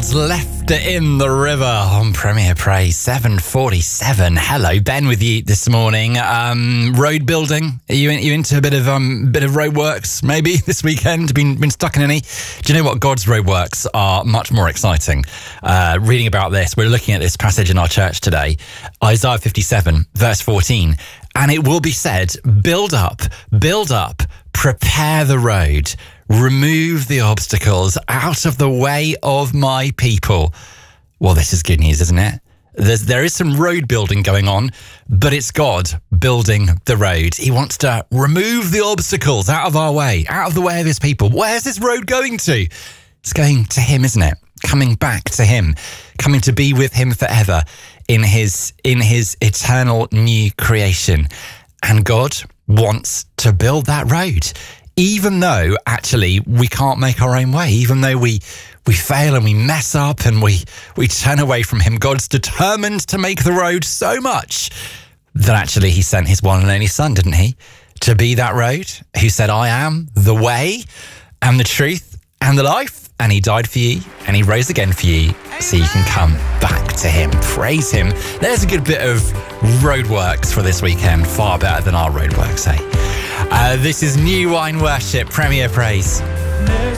Fields left it in the river on Premier Praise 7:47. Hello, Ben with you this morning. Road building. Are you into a bit of roadworks maybe this weekend? Been stuck in any? Do you know what? God's roadworks are much more exciting. Reading about this, we're looking at this passage in our church today, Isaiah 57 verse 14, and it will be said, build up, prepare the road, remove the obstacles out of the way of my people. Well, this is good news, isn't it? There is some road building going on, but it's God building the road. He wants to remove the obstacles out of our way, out of the way of his people. Where's this road going to? It's going to him, isn't it? Coming back to him, coming to be with him forever in his eternal new creation. And God wants to build that road, even though actually we can't make our own way, even though we fail and we mess up and we turn away from him. God's determined to make the road so much that actually he sent his one and only son, didn't he? To be that road, who said, I am the way and the truth and the life. And he died for you and he rose again for you so you can come back to him. Praise him. There's a good bit of roadworks for this weekend. Far better than our roadworks, eh? This is New Wine Worship, Premier Praise.